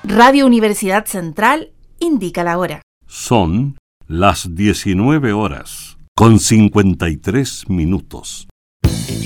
Radio Universidad Central indica la hora. Son las 19 horas con 53 minutos.